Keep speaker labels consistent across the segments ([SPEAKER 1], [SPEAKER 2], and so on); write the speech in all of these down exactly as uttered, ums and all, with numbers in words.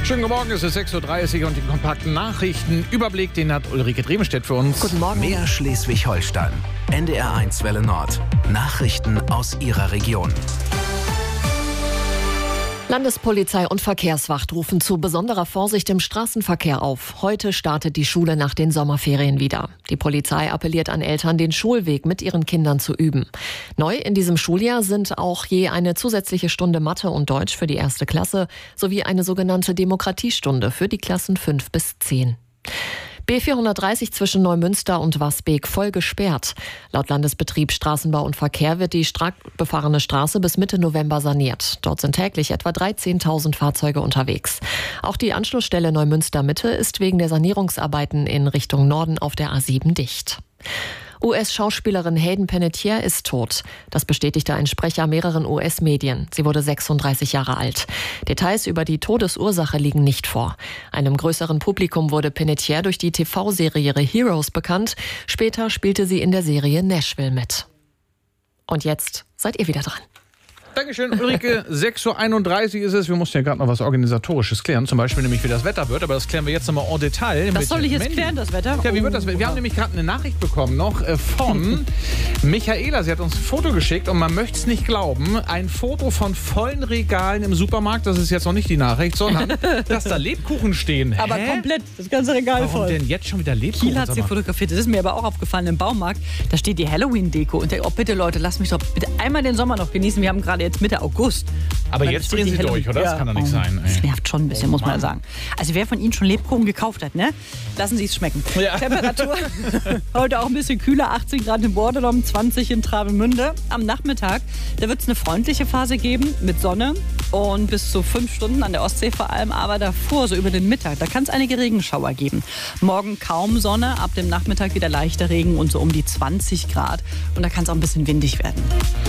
[SPEAKER 1] Schönen guten Morgen, es ist sechs Uhr dreißig und den kompakten Nachrichtenüberblick, den hat Ulrike Drevenstedt für uns.
[SPEAKER 2] Guten Morgen.
[SPEAKER 3] Mehr Schleswig-Holstein. N D R eins Welle Nord. Nachrichten aus Ihrer Region.
[SPEAKER 2] Landespolizei und Verkehrswacht rufen zu besonderer Vorsicht im Straßenverkehr auf. Heute startet die Schule nach den Sommerferien wieder. Die Polizei appelliert an Eltern, den Schulweg mit ihren Kindern zu üben. Neu in diesem Schuljahr sind auch je eine zusätzliche Stunde Mathe und Deutsch für die erste Klasse sowie eine sogenannte Demokratiestunde für die Klassen fünf bis zehn. B vierhundertdreißig zwischen Neumünster und Wasbeek voll gesperrt. Laut Landesbetrieb Straßenbau und Verkehr wird die stark befahrene Straße bis Mitte November saniert. Dort sind täglich etwa dreizehntausend Fahrzeuge unterwegs. Auch die Anschlussstelle Neumünster Mitte ist wegen der Sanierungsarbeiten in Richtung Norden auf der A sieben dicht. U S-Schauspielerin Hayden Panettiere ist tot. Das bestätigte ein Sprecher mehreren U S-Medien. Sie wurde sechsunddreißig Jahre alt. Details über die Todesursache liegen nicht vor. Einem größeren Publikum wurde Panettiere durch die T V-Serie Heroes bekannt. Später spielte sie in der Serie Nashville mit. Und jetzt seid ihr wieder dran.
[SPEAKER 1] Dankeschön, Ulrike. sechs Uhr einunddreißig ist es. Wir mussten ja gerade noch was Organisatorisches klären. Zum Beispiel nämlich, wie das Wetter wird. Aber das klären wir jetzt nochmal en Detail.
[SPEAKER 4] Das soll ich jetzt
[SPEAKER 1] Mandy.
[SPEAKER 4] klären, das Wetter?
[SPEAKER 1] Ja, wie wird das Wetter? Wir haben nämlich gerade eine Nachricht bekommen noch äh, von Michaela. Sie hat uns ein Foto geschickt und man möchte es nicht glauben. Ein Foto von vollen Regalen im Supermarkt. Das ist jetzt noch nicht die Nachricht, sondern dass da Lebkuchen stehen. Hä?
[SPEAKER 4] Aber komplett, das ganze Regal
[SPEAKER 1] Warum
[SPEAKER 4] voll.
[SPEAKER 1] denn jetzt schon wieder Lebkuchen?
[SPEAKER 4] Kiel hat sie fotografiert. Das ist mir aber auch aufgefallen im Baumarkt. Da steht die Halloween-Deko. Und der, oh bitte Leute, lasst mich doch bitte einmal den Sommer noch genießen. Wir haben gerade jetzt Mitte August.
[SPEAKER 1] Aber
[SPEAKER 4] Dann
[SPEAKER 1] jetzt
[SPEAKER 4] steht
[SPEAKER 1] drehen
[SPEAKER 4] die
[SPEAKER 1] Sie durch,
[SPEAKER 4] Halloween-
[SPEAKER 1] oder? Das
[SPEAKER 4] Ja.
[SPEAKER 1] kann doch nicht sein.
[SPEAKER 4] Das
[SPEAKER 1] Ey.
[SPEAKER 4] nervt schon ein bisschen,
[SPEAKER 1] Oh
[SPEAKER 4] muss man
[SPEAKER 1] Mann.
[SPEAKER 4] ja sagen. Also wer von Ihnen schon Lebkuchen gekauft hat, ne? Lassen Sie es schmecken.
[SPEAKER 1] Ja.
[SPEAKER 4] Temperatur heute auch ein bisschen kühler, achtzehn Grad in Bordelom, zwanzig in Travemünde. Am Nachmittag, da wird es eine freundliche Phase geben mit Sonne und bis zu fünf Stunden an der Ostsee vor allem. Aber davor, so über den Mittag, da kann es einige Regenschauer geben. Morgen kaum Sonne, ab dem Nachmittag wieder leichter Regen und so um die zwanzig Grad. Und da kann es auch ein bisschen windig werden.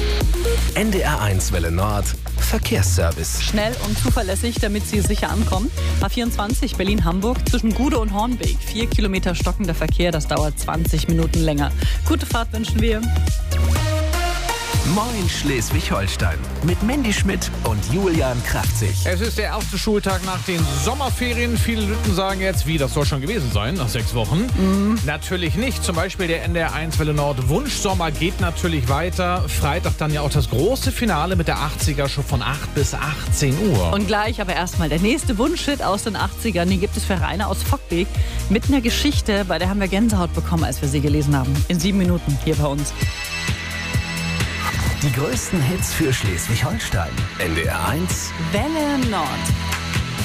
[SPEAKER 3] N D R eins Welle Nord. Verkehrsservice.
[SPEAKER 4] Schnell und zuverlässig, damit Sie sicher ankommen. A vierundzwanzig Berlin-Hamburg zwischen Gude und Hornbeek. Vier Kilometer stockender Verkehr, das dauert zwanzig Minuten länger. Gute Fahrt wünschen wir.
[SPEAKER 3] Moin Schleswig-Holstein. Mit Mandy Schmidt und Julian Kraftzig.
[SPEAKER 1] Es ist der erste Schultag nach den Sommerferien. Viele Lütten sagen jetzt, wie, das soll schon gewesen sein, nach sechs Wochen. Mhm. Natürlich nicht. Zum Beispiel der N D R eins Welle Nord Wunschsommer geht natürlich weiter. Freitag dann ja auch das große Finale mit der achtziger Show von acht bis achtzehn Uhr.
[SPEAKER 4] Und gleich aber erstmal der nächste Wunschhit aus den achtzigern. Den gibt es für Rainer aus Fockbeek mit einer Geschichte, bei der haben wir Gänsehaut bekommen, als wir sie gelesen haben. In sieben Minuten hier bei uns.
[SPEAKER 3] Die größten Hits für Schleswig-Holstein. N D R eins
[SPEAKER 4] Welle Nord.